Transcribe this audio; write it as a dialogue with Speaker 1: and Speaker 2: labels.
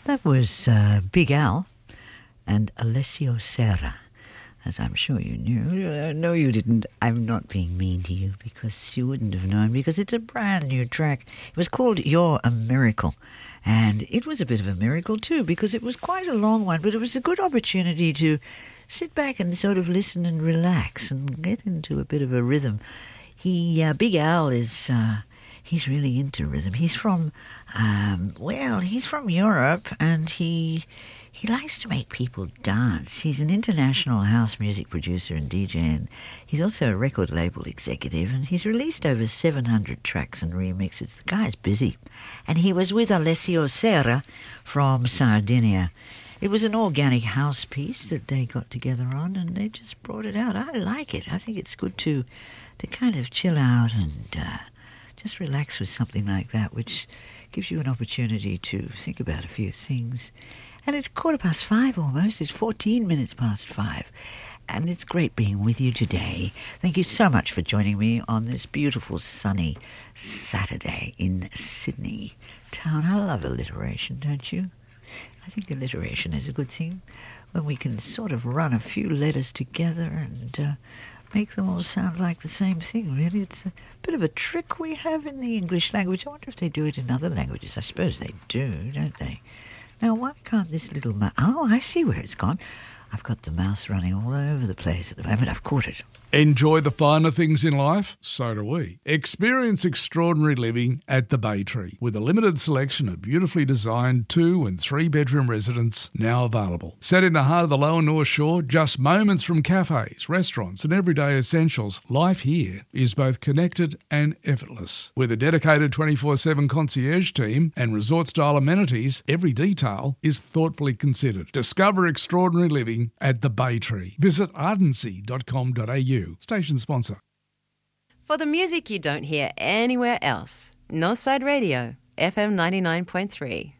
Speaker 1: That was Big Al and Alessio Serra, as I'm sure you knew. No, you didn't. I'm not being mean to you because you wouldn't have known, because it's a brand new track. It was called You're a Miracle, and it was a bit of a miracle too because it was quite a long one, but it was a good opportunity to sit back and sort of listen and relax and get into a bit of a rhythm. Big Al is... he's really into rhythm. He's from, he's from Europe, and he likes to make people dance. He's an international house music producer and DJ, and he's also a record label executive, and he's released over 700 tracks and remixes. The guy's busy. And he was with Alessio Serra from Sardinia. It was an organic house piece that they got together on, and they just brought it out. I like it. I think it's good to kind of chill out and... just relax with something like that, which gives you an opportunity to think about a few things. And it's 5:15 almost. It's 14 minutes past 5. And it's great being with you today. Thank you so much for joining me on this beautiful sunny Saturday in Sydney town. I love alliteration, don't you? I think alliteration is a good thing when we can sort of run a few letters together and... make them all sound like the same thing, really. It's a bit of a trick we have in the English language. I wonder if they do it in other languages. I suppose they do, don't they? Now, why can't this little mouse... Oh, I see where it's gone. I've got the mouse running all over the place at the moment. I've caught it.
Speaker 2: Enjoy the finer things in life? So do we. Experience extraordinary living at the Bay Tree, with a limited selection of beautifully designed 2- and 3-bedroom residences now available. Set in the heart of the Lower North Shore, just moments from cafes, restaurants and everyday essentials, life here is both connected and effortless. With a dedicated 24/7 concierge team and resort-style amenities, every detail is thoughtfully considered. Discover extraordinary living at the Bay Tree. Visit ardency.com.au. Station sponsor.
Speaker 3: For the music you don't hear anywhere else, Northside Radio, FM 99.3.